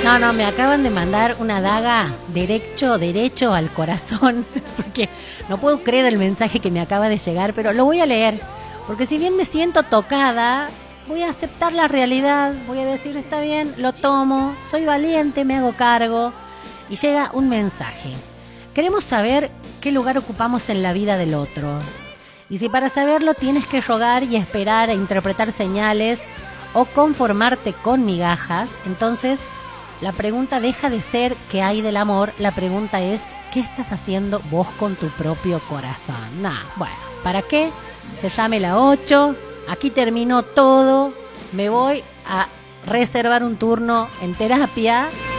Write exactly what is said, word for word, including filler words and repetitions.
No, no, me acaban de mandar una daga derecho, derecho al corazón, porque no puedo creer el mensaje que me acaba de llegar, pero lo voy a leer, porque si bien me siento tocada, voy a aceptar la realidad, voy a decir, está bien, lo tomo, soy valiente, me hago cargo, y llega un mensaje. Queremos saber qué lugar ocupamos en la vida del otro, y si para saberlo tienes que rogar y esperar e interpretar señales, o conformarte con migajas, entonces la pregunta deja de ser ¿qué hay del amor? La pregunta es ¿qué estás haciendo vos con tu propio corazón? Nah, bueno, ¿para qué? Se llame la ocho, aquí terminó todo, me voy a reservar un turno en terapia.